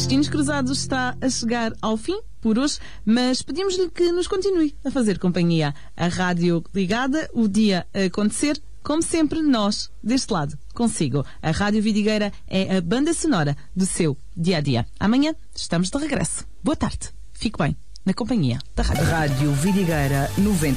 Destinos Cruzados está a chegar ao fim por hoje, mas pedimos-lhe que nos continue a fazer companhia. A rádio ligada, o dia a acontecer, como sempre, nós, deste lado, consigo. A Rádio Vidigueira é a banda sonora do seu dia-a-dia. Amanhã estamos de regresso. Boa tarde. Fique bem na companhia da Rádio. Rádio Vidigueira 90.